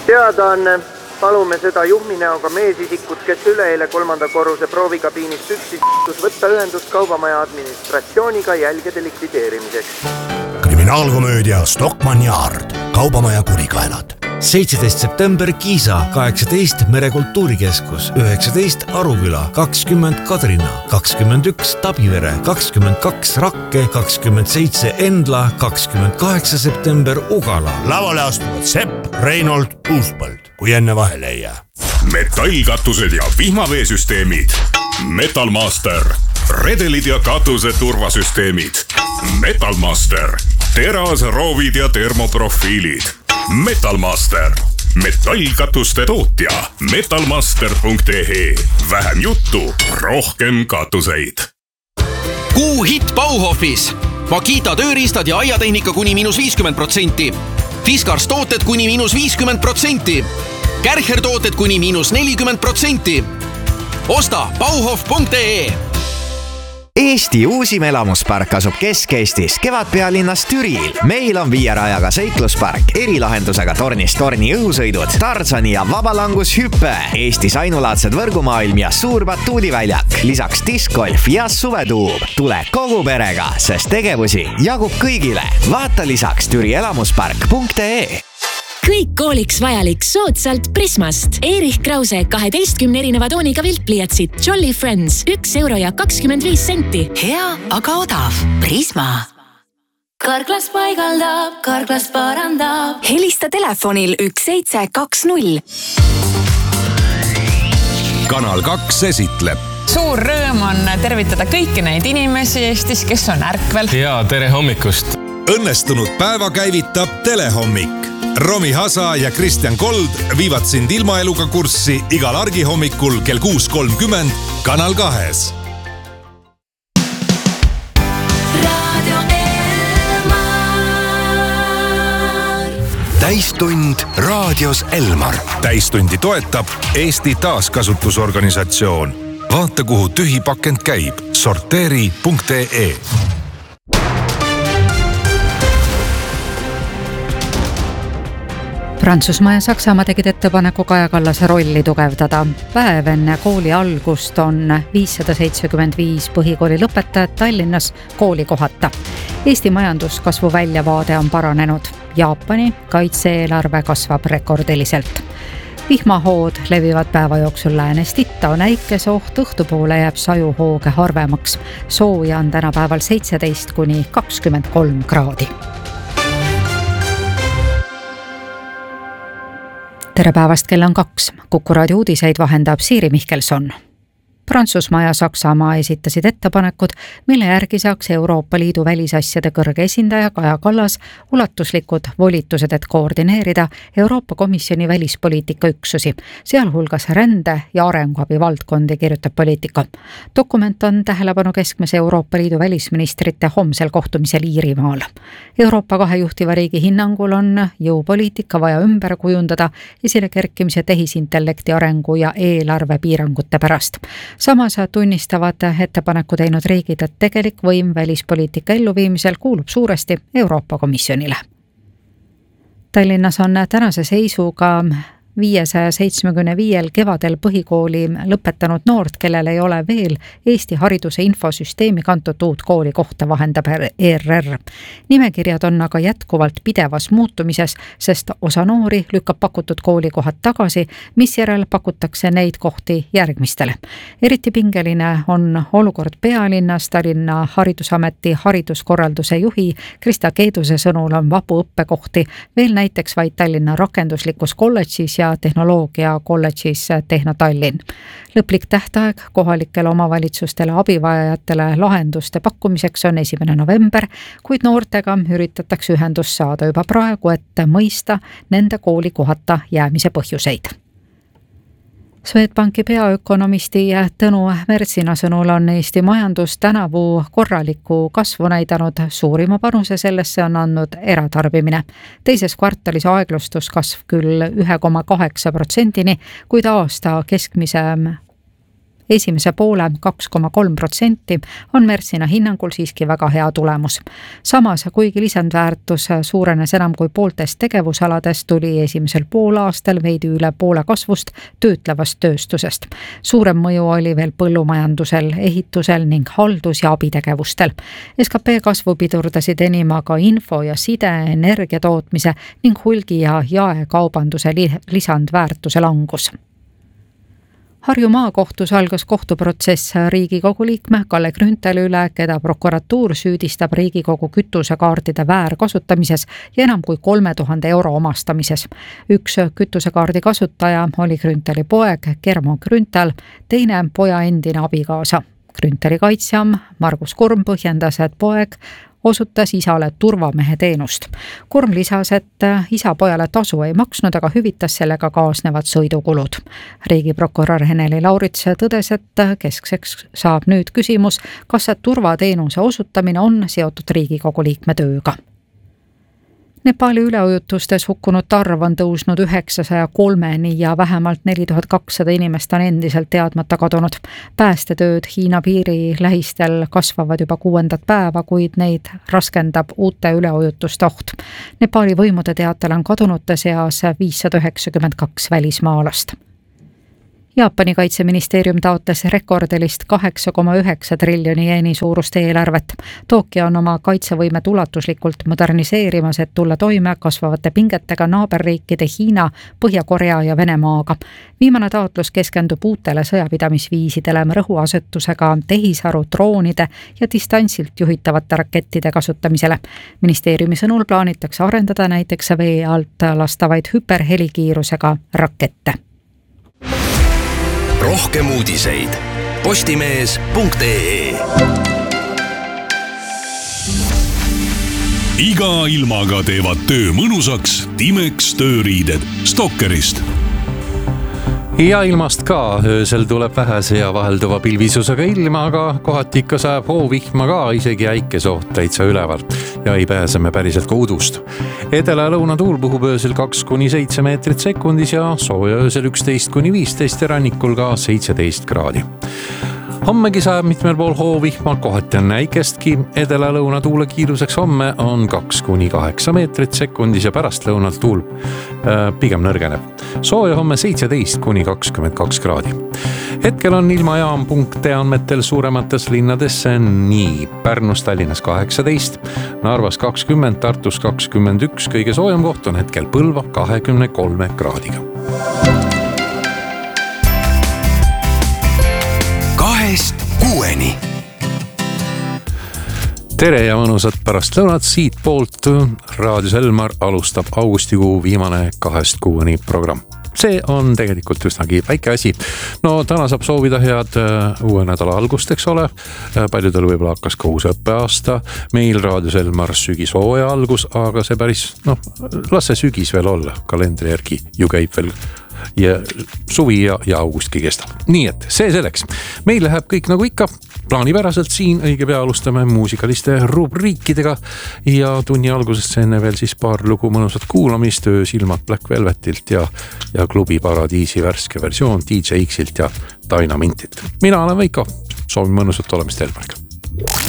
Teadaanne. Palume seda juhminäoga meesisikut, kes üleeile 3. korruse proovikabiinist üksis võtta ühendust kaubamaja administratsiooniga jälgede likvideerimiseks. Kriminaalkomöödia Stockmann Yard. Kaubamaja kurikaelad. 17. september Kiisa, 18 Merekultuurikeskus, 19 Aruküla, 20 Kadrina, 21 Tabivere, 22 Rakke, 27 Endla, 28 september Ugala. Lavale astuvad Sepp, Reinhold, Uuspõld, kui enne vahele ei jää. Metallkatused ja vihmaveesüsteemid. Metalmaster. Redelid ja katuse turvasüsteemid. Metalmaster. Teras, roovid ja termoprofiilid. Metalmaster. Metallkatuste tootja. Metalmaster.ee. Vähem juttu, rohkem katuseid. Kuu hitt Bauhofis. Makita tööriistad ja aiatehnika kuni -50%. Fiskars tooted kuni -50%. Kärcher tooted kuni -40%. Osta bauhof.ee. Eesti uusim elamuspark asub Kesk-Eestis Kevadpealinnas Türil. Meil on 5 rajaga seikluspark, erilahendusega tornist torni õhusõidud, Tarzani ja vabalangushüppe, Eestis ainulaadsed võrgumaailm ja suur batuudiväljak, lisaks diskgolf ja suvetuub. Tule kogu perega, sest tegevusi jagub kõigile. Vaata lisaks türielamuspark.ee. Kõik kooliks vajalik soodsalt Prismast. Erich Krause 12 erineva tooniga viltpliiatsid. Jolly Friends 1 euro ja 25 senti. Hea, aga odav. Prisma. Karklas paigaldab, Karklas parandab. Helista telefonil 1720. Kanal 2 esitleb. Suur rõõm on tervitada kõiki neid inimesi Eestis, kes on ärkvel. Ja tere hommikust. Õnnestunud päeva käivitab Telehommik. Romi Hasa ja Kristjan Kold viivad sind ilmaeluga kurssi igal argihommikul kell 6.30 Kanal 2. Radio Elmar. Täistund raadios Elmar. Täistundi toetab Eesti taaskasutusorganisatsioon. Vaata, kuhu tühi pakend käib. Sorteeri.ee. Prantsusmaa ja Saksamaa tegid ettepaneku Kaja Kallase rolli tugevdada. Päev enne kooli algust on 575 põhikooli lõpetajat Tallinnas kooli kohata. Eesti majanduskasvu väljavaade on paranenud. Jaapani kaitse-eelarve kasvab rekordiliselt. Vihmahood levivad päeva jooksul läänest itta, on äikese oht, õhtupoole jääb sajuhooge harvemaks. Sooja on tänapäeval 17 kuni 23 kraadi. Tere päevast, kell on 2. Kuku raadio uudiseid vahendab Siiri Mihkelson. Prantsusmaa ja Saksamaa esitasid ettepanekud, mille järgi saaks Euroopa Liidu välisasjade kõrge esindaja Kaja Kallas ulatuslikud volitused, et koordineerida Euroopa Komisjoni välispoliitika üksusi, sealhulgas rände ja arenguabi valdkondi, kirjutab Poliitika. Dokument on tähelepanu keskmes Euroopa Liidu välisministrite homsel kohtumisel Iirimaal. Euroopa 2 juhtiva riigi hinnangul on jõupoliitika vaja ümber kujundada esile kerkimise tehisintellekti arengu ja eelarve piirangute pärast. Samas tunnistavad ettepaneku teinud riigid, et tegelik võim välispoliitika elluviimisel kuulub suuresti Euroopa Komisjonile. Tallinnas on tänase seisuga 575 kevadel põhikooli lõpetanud noort, kellel ei ole veel Eesti hariduse infosüsteemi kantud uut kooli kohta, vahendab ERR. Nimekirjad on aga jätkuvalt pidevas muutumises, sest osa noori lükkab pakutud koolikohad tagasi, misjärel pakutakse neid kohti järgmistele. Eriti pingeline on olukord pealinnas. Tallinna Haridusameti hariduskorralduse juhi Krista Keeduse sõnul on vabu õppekohti veel näiteks vaid Tallinna rakenduslikus kolledžis ja tehnoloogia kolledžis Tehno Tallinn. Lõplik tähtaeg kohalikele omavalitsustele abivajajatele lahenduste pakkumiseks on 1. november, kuid noortega üritatakse ühendust saada juba praegu, et mõista nende kooli kohata jäämise põhjuseid. Swedbanki peaökonomisti Tõnu Mertsina sõnul on Eesti majandus tänavu korraliku kasvu näidanud. Suurima panuse sellesse on andnud eratarbimine. Teises kvartalis aeglustus kasv küll 1,8%-ni, kuid aasta keskmise Esimese poole 2,3% on Mertsina hinnangul siiski väga hea tulemus. Samas, kuigi lisandväärtus suurenes enam kui pooltest tegevusaladest, tuli esimesel poolaastal veidi üle poole kasvust töötlevast tööstusest. Suurem mõju oli veel põllumajandusel, ehitusel ning haldus- ja abitegevustel. SKP kasvu pidurdasid enim aga info ja side, energiatootmise ning hulgi- ja jaekaubanduse lisandväärtuse langus. Harju maakohtus algas kohtuprotsess Riigikogu liikme Kalle Grünthali üle, keda prokuratuur süüdistab Riigikogu kütusekaardide väärkasutamises ja enam kui 3000 euro omastamises. Üks kütusekaardi kasutaja oli Grünthali poeg Germo Grünthal, teine poja endine abikaasa. Grünthali kaitsja Margus Kurm põhjendas, et poeg osutas isale turvamehe teenust. Kurm lisas, et isa pojale tasu ei maksnud, aga hüvitas sellega kaasnevad sõidukulud. Riigiprokurör Heneli Laurits tõdes, et keskseks saab nüüd küsimus, kas turvateenuse osutamine on seotud Riigikogu liikme tööga. Nepali üleujutustes hukkunute arv on tõusnud 903-ni ja vähemalt 4200 inimest on endiselt teadmata kadunud. Päästetööd Hiina piiri lähistel kasvavad juba 6. päeva, kuid neid raskendab uute üleujutuste oht. Nepali võimude teatel on kadunute seas 592 välismaalast. Jaapani kaitseministeerium taotles rekordilist 8,9 triljoni jeeni suurust eelarvet. Tokyo on oma kaitsevõimet ulatuslikult moderniseerimas, et tulla toime kasvavate pingetega naaberriikide Hiina, Põhja-Korea ja Venemaaga. Viimane taotlus keskendub uutele sõjapidamisviisidele rõhuasetusega tehisaru, droonide ja distantsilt juhitavate rakettide kasutamisele. Ministeeriumi sõnul plaanitakse arendada näiteks vee alt lastavaid hüperhelikiirusega rakette. Rohkem uudiseid postimees.ee. Iga ilmaga teevad töö mõnusaks Timex tööriided Stokkerist. Ja ilmast ka, öösel tuleb vähese ja vahelduva pilvisusega ilma, aga kohati ikka saab hoovihma ka, isegi äikesoht täitsa üleval ja ei pääseme päriselt ka udust. Edela- ja lõunatuul puhub öösel 2-7 meetrit sekundis ja sooja öösel 11-15 ja rannikul ka 17 kraadi. Hommegi saab mitmel pool hoovihma, kohati on äikestki. Edela- ja lõunatuule kiiruseks homme on 2-8 meetrit sekundis ja pärast lõunalt tuul pigem nõrgeneb. Sooja homme 17-22 kraadi. Hetkel on ilmajaam.ee andmetel suuremates linnades nii Pärnus, Tallinnas 18, Narvas 20, Tartus 21, kõige soojem koht on hetkel Põlva 23 kraadiga. 2-6. Tere ja mõnusat pärast lõunat siit poolt. Raadio Selmar alustab augustikuu viimane 2-6 programm. See on tegelikult üsnagi väike asi. No täna saab soovida head uue nädala algust, eks ole. Paljudel võib-olla hakkas ka uus õppeaasta. Meil Raadio Selmar sügishooaja algus, aga see päris, las see sügis veel olla. Kalendri järgi ju käib veel ja suvi ja augustki kestab. Nii et see selleks. Meil läheb kõik nagu ikka plaanipäraselt siin, õige pea alustame muusikaliste rubriikidega ja tunni algusest enne veel siis paar lugu mõnusat kuulamist, Öösilmad Black Velvetilt ja Klubi Paradiisi värske versioon DJ X-ilt ja Dynamitilt. Mina olen Veiko, soovin mõnusat olemist Elmarga.